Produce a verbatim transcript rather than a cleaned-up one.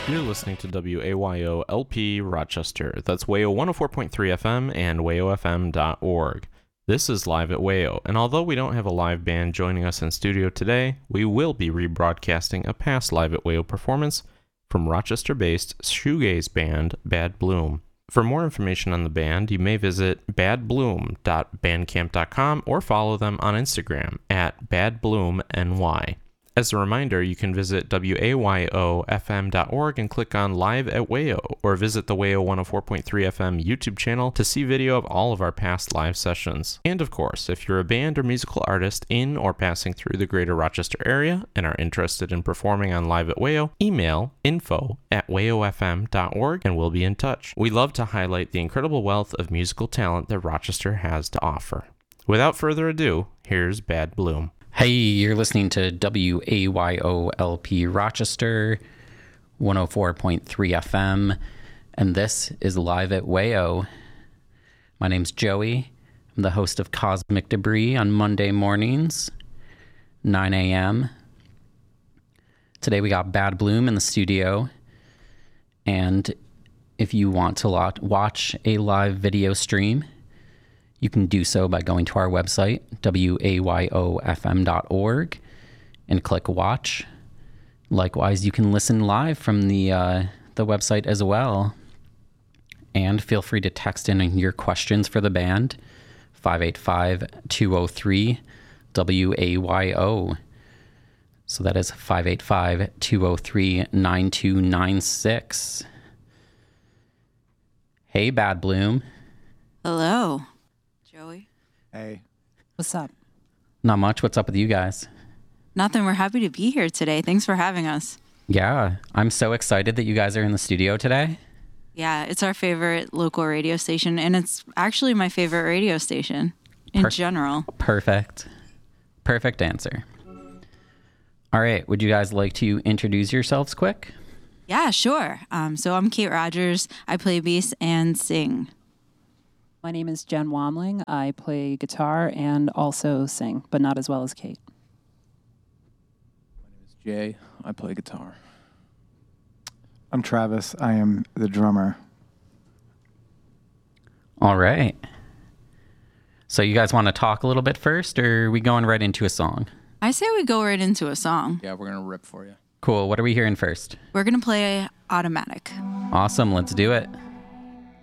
You're listening to W A Y O L P Rochester. That's W A O one oh four point three F M and W A O F M dot org. This is Live at W A O, and although we don't have a live band joining us in studio today, we will be rebroadcasting a past Live at W A O performance from Rochester-based shoegaze band Bad Bloom. For more information on the band, you may visit bad bloom dot bandcamp dot com or follow them on Instagram at bad bloom N Y. As a reminder, you can visit W A Y O F M dot org and click on Live at W A O, or visit the W A O one oh four point three F M YouTube channel to see video of all of our past live sessions. And of course, if you're a band or musical artist in or passing through the greater Rochester area and are interested in performing on Live at W A O, email info at W A O F M dot org and we'll be in touch. We love to highlight the incredible wealth of musical talent that Rochester has to offer. Without further ado, here's Bad Bloom. Hey, you're listening to W A Y O L P Rochester, one oh four point three F M, and this is Live at W A O. My name's Joey. I'm the host of Cosmic Debris on Monday mornings, nine a.m. Today we got Bad Bloom in the studio, and if you want to watch a live video stream, you can do so by going to our website, W A Y O F M dot org, and click Watch. Likewise, you can listen live from the uh, the website as well. And feel free to text in your questions for the band, five eight five, two oh three, W A Y O. So that is five eight five, two oh three, nine two nine six. Hey, Bad Bloom. Hello. Joey. Hey. What's up? Not much. What's up with you guys? Nothing. We're happy to be here today. Thanks for having us. Yeah, I'm so excited that you guys are in the studio today. Yeah, it's our favorite local radio station, and it's actually my favorite radio station in Per- general. Perfect. Perfect answer. All right. Would you guys like to introduce yourselves quick? Yeah, sure. Um, so I'm Kate Rogers. I play bass and sing. My name is Jen Womling. I play guitar and also sing, but not as well as Kate. My name is Jay. I play guitar. I'm Travis. I am the drummer. All right. So you guys want to talk a little bit first, or are we going right into a song? I say we go right into a song. Yeah, we're going to rip for you. Cool. What are we hearing first? We're going to play Automatic. Awesome. Let's do it.